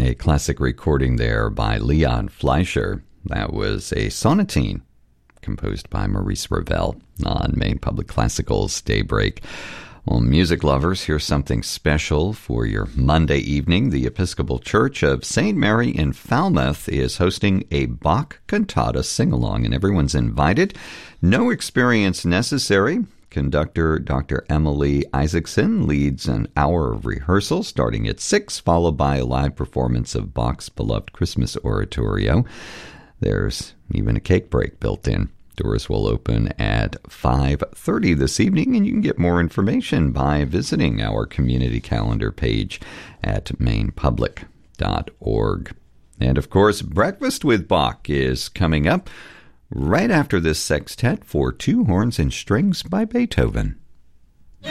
A classic recording there by Leon Fleischer. That was a sonatine composed by Maurice Ravel on Maine Public Classical's Daybreak. Well, music lovers, here's something special for your Monday evening. The Episcopal Church of St. Mary in Falmouth is hosting a Bach cantata sing-along, and everyone's invited. No experience necessary. Conductor Dr. Emily Isaacson leads an hour of rehearsal starting at 6, followed by a live performance of Bach's beloved Christmas oratorio. There's even a cake break built in. Doors will open at 5:30 this evening, and you can get more information by visiting our community calendar page at mainepublic.org. And, of course, Breakfast with Bach is coming up right after this sextet for two horns and strings by Beethoven.